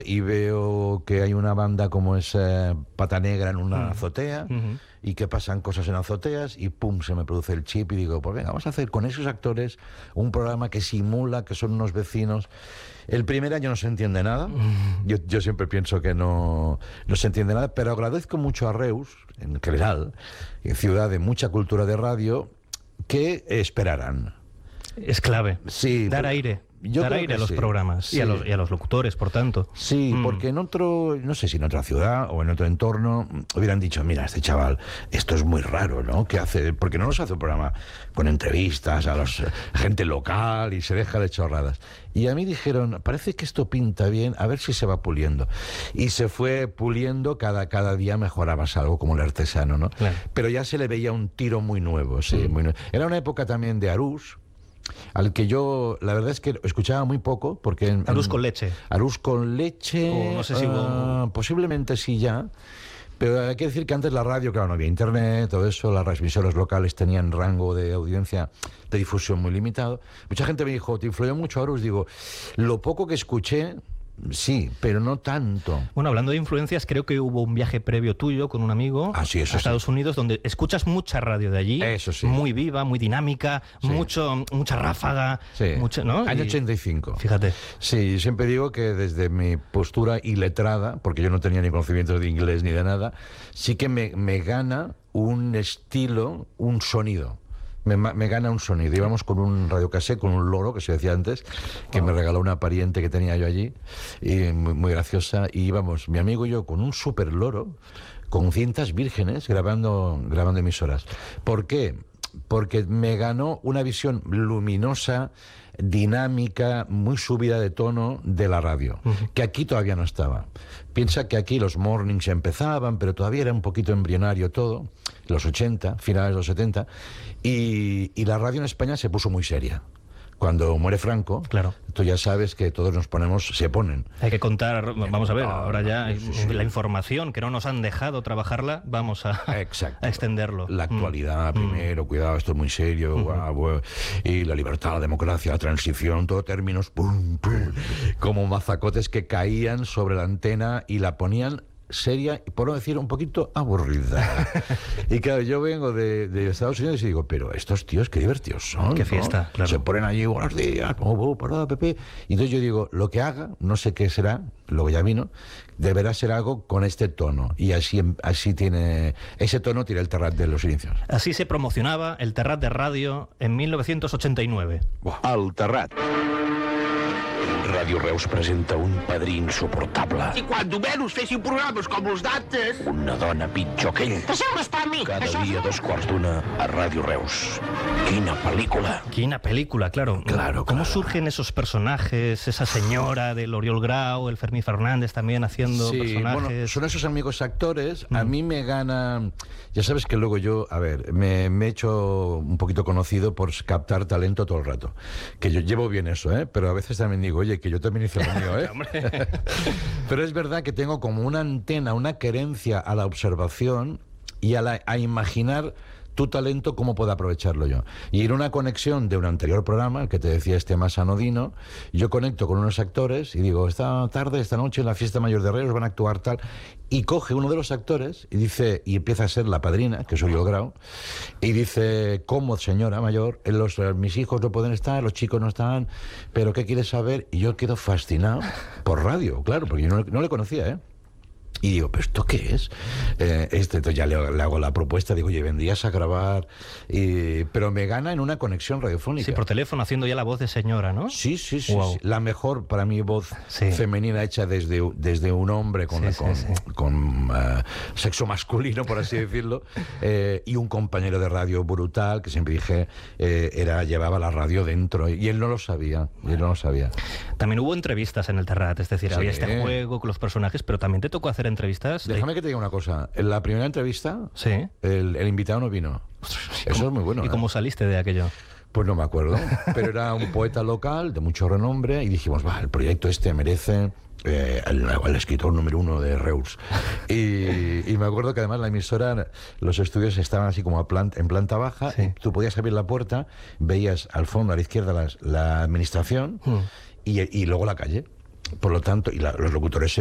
y veo que hay una banda como es Pata Negra en una azotea y que pasan cosas en azoteas y pum, se me produce el chip y digo, pues venga, vamos a hacer con esos actores un programa que simula que son unos vecinos. El primer año no se entiende nada, yo siempre pienso que no se entiende nada, pero agradezco mucho a Reus, en general, ciudad de mucha cultura de radio, que esperaran. Es clave. Sí, dar aire. Dar aire a los programas sí. y a los locutores, por tanto. Sí, porque en otro, no sé si en otra ciudad o en otro entorno, hubieran dicho, mira, este chaval, esto es muy raro, ¿no? ¿Qué hace? Porque no nos hace un programa con entrevistas a los gente local y se deja de chorradas. Y a mí dijeron, parece que esto pinta bien, a ver si se va puliendo. Y se fue puliendo, cada día mejorabas algo, como el artesano, ¿no? Claro. Pero ya se le veía un tiro muy nuevo, sí, muy nuevo. Era una época también de Arús, al que yo, la verdad es que escuchaba muy poco, porque... Arús con leche. Arús con leche... O no sé si posiblemente sí ya, pero hay que decir que antes la radio, claro, no había internet, todo eso, las emisoras locales tenían rango de audiencia de difusión muy limitado. Mucha gente me dijo, ¿te influyó mucho Arús? Digo, lo poco que escuché... Sí, pero no tanto. Bueno, hablando de influencias, creo que hubo un viaje previo tuyo con un amigo a Estados Unidos, donde escuchas mucha radio de allí. Eso sí. Muy viva, muy dinámica, sí. mucha ráfaga. Sí. ¿No? Año 85. Fíjate. Sí, siempre digo que desde mi postura iletrada, porque yo no tenía ni conocimientos de inglés ni de nada, sí que me gana un estilo, un sonido. Me gana un sonido. Íbamos con un radiocassette, con un loro, que se decía antes, que me regaló una pariente que tenía yo allí, y muy graciosa, y íbamos, mi amigo y yo, con un super loro, con cintas vírgenes, grabando emisoras. ¿Por qué? Porque me ganó una visión luminosa, dinámica, muy subida de tono de la radio, que aquí todavía no estaba. Piensa que aquí los mornings empezaban, pero todavía era un poquito embrionario todo, los 80, finales de los 70, y la radio en España se puso muy seria. Cuando muere Franco, claro, tú ya sabes que todos se ponen. Hay que contar, vamos a ver, ahora ya la información que no nos han dejado trabajarla, vamos a extenderlo. La actualidad primero, cuidado, esto es muy serio, y la libertad, la democracia, la transición, todo términos, pum, pum, como mazacotes que caían sobre la antena y la ponían seria, por no decir un poquito aburrida. Y claro, yo vengo de Estados Unidos y digo, pero estos tíos qué divertidos son. Qué fiesta, ¿no? claro. Se ponen allí, buenos días, parada, Pepe. Y entonces yo digo, lo que haga, no sé qué será, lo que ya vino, deberá ser algo con este tono. Y así tiene, ese tono tiene el Terrat de los inicios. Así se promocionaba el Terrat de radio en 1989. El Terrat. Ràdio Reus presenta un padrí insuportable. I quan menys fessin programes com els d'antes... Una dona pitjor que ell. Deixeu-nos per mi! Cada dia a 2:15 a Ràdio Reus. Quina pel·lícula. Quina película, claro. Claro. ¿Cómo surgen esos personajes? Esa señora del Oriol Grau, el Fermín Fernández también haciendo personajes. Bueno, son esos amigos actores. A mí me gana... Ya sabes que luego yo, a ver, me he hecho un poquito conocido por captar talento todo el rato. Que yo llevo bien eso, pero a veces también digo, oye, que yo también hice lo mío, Pero es verdad que tengo como una antena, una querencia a la observación y a imaginar tu talento, cómo puedo aprovecharlo yo. Y en una conexión de un anterior programa, el que te decía más anodino, yo conecto con unos actores y digo, esta noche en la fiesta mayor de Reus van a actuar tal, y coge uno de los actores y dice, y empieza a ser la padrina, que soy yo Grau, y dice, ¿cómo, señora mayor? Mis hijos no pueden estar, los chicos no están, pero ¿qué quieres saber? Y yo quedo fascinado por radio, claro, porque yo no le conocía, Y digo, ¿pero esto qué es? Entonces ya le hago la propuesta, digo, oye, vendrías a grabar, pero me gana en una conexión radiofónica. Sí, por teléfono, haciendo ya la voz de señora, ¿no? Sí. Wow. Sí. La mejor, para mí, voz femenina hecha desde un hombre con sexo masculino, por así decirlo, y un compañero de radio brutal, que siempre dije, llevaba la radio dentro, y él no lo sabía, También hubo entrevistas en el Terrat, es decir, había este juego con los personajes, pero también te tocó hacer entrevistas. Déjame que te diga una cosa. En la primera entrevista, el invitado no vino. Eso es muy bueno. ¿Y cómo saliste de aquello? Pues no me acuerdo. Pero era un poeta local de mucho renombre y dijimos, el proyecto merece el escritor número 1 de Reus. Y me acuerdo que además la emisora, los estudios estaban así como en planta baja. Y tú podías abrir la puerta, veías al fondo, a la izquierda, la administración y luego la calle. Por lo tanto, y los locutores